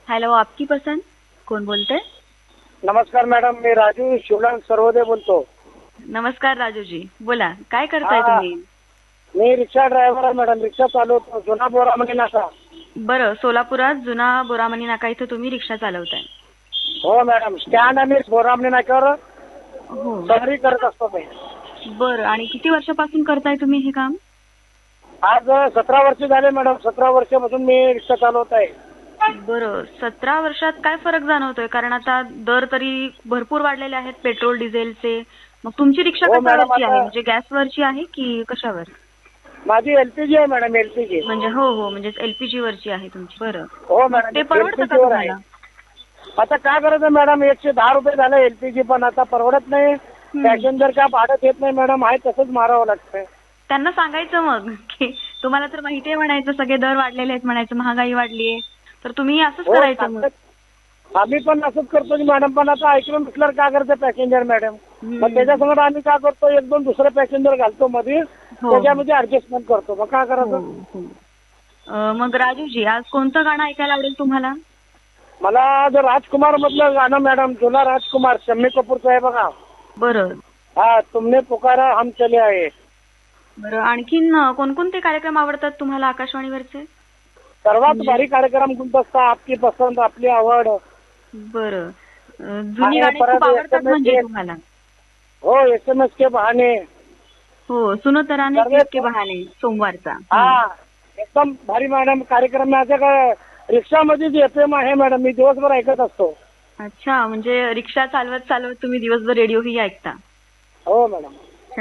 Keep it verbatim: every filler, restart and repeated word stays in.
Hello, आपकी पसंद. कोण बोलते? नमस्कार मॅडम, मी राजू शिवलाल सर्वोदय बोलतो. नमस्कार राजूजी, बोला काय करताय हा, तुम्ही? मी रिक्षा ड्रायव्हर आहे मॅडम. रिक्षा चालवतो जुना बोरामणी नाका. बरं, सोलापुरात जुना बोरामणी नाका इथं तुम्ही रिक्षा चालवताय. हो मॅडम, स्टँड आणि बोरामणी नाक्यावर हो. सवारी करत असतो मी. बरं, आणि किती वर्षापासून करताय तुम्ही हे काम? आज सतरा वर्ष झाले मॅडम. सतरा वर्षापासून मी रिक्षा चालवत आहे. बरं, सतरा वर्षात काय फरक जाणवतोय? कारण आता दर तरी भरपूर वाढलेले आहेत पेट्रोल डिझेलचे. मग तुमची रिक्षा हो मॅडम, कशावरची आहे? आता म्हणजे गॅसवरची आहे की कशावर? माझी एलपीजी आहे मॅडम. एलपीजी. म्हणजे हो हो, म्हणजे एलपीजी वरची आहे तुमची. बरं, हो मग मॅडम, ते परवडतं का एलपीजी वर आहे. तुम्हाला? आता काय करायचं मॅडम, एकशे दहा रुपये झालं एलपीजी, पण आता परवडत नाही. हम्म. पॅसेंजर काय भाडं देत नाही मॅडम. आहे तसंच मारावं लागतंय. त्यांना सांगायचं मग की तुम्हाला तर माहिती आहे म्हणायचं, सगळे दर वाढलेले आहेत म्हणायचं, महागाई वाढलीये, तर तुम्ही असंच हो, करायचं मग. सांगतात. आम्ही पण असंच करतो की मॅडम, पण आता ऐकून म्हटल्यावर काय करते पॅसेंजर मॅडम. हम्म. मग त्याच्यासमोर आम्ही काय करतो, एक दोन दुसरे पॅसेंजर घालतो मध्ये, हो. त्याच्यामध्ये ऍडजस्टमेंट करतो. मग काय हो, करायचं. हो. अं, मग राजूजी, आज कोणतं गाणं ऐकायला आवडेल तुम्हाला? मला जर राजकुमार मधलं गाणं मॅडम, जुना राजकुमार, शम्मी कपूरचं आहे बघा. बरं हा, तुमने पुकारा हम चले आए. बरं, आणखीन अं, कोणकोणते कार्यक्रम आवडतात तुम्हाला आकाशवाणीवरचे? सर्वात म्हणजे- भारी कार्यक्रम गुलदस्ता, आपकी पसंत, आपली आवड. बरं, अं, जुनी आणि गाणी परत खूप आवडतात एस एम एस म्हणजे के. तुम्हाला? हो, एस एम एस के बहाने. हो, सुनो तराने सर्व- किसके बहाने, सोमवारचा. हम्म. हा, एकदम भारी मॅडम कार्यक्रम. माझं काय रिक्षामध्येच एफएम आहे मॅडम. मी दिवसभर ऐकत असतो. अच्छा, म्हणजे रिक्षा चालवत चालवत तुम्ही दिवसभर रेडिओ ही ऐकता? हो मॅडम.